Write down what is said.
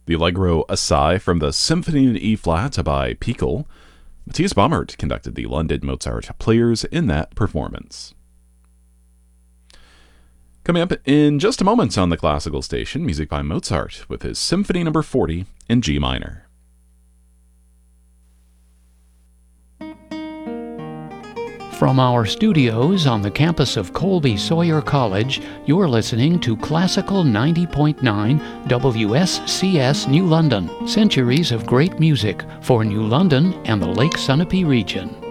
The Allegro Assai from the Symphony in E-flat by Pickel. Matthias Baumert conducted the London Mozart Players in that performance. Coming up in just a moment on the Classical Station, music by Mozart with his Symphony No. 40 in G minor. From our studios on the campus of Colby Sawyer College, you're listening to Classical 90.9 WSCS New London. Centuries of great music for New London and the Lake Sunapee region.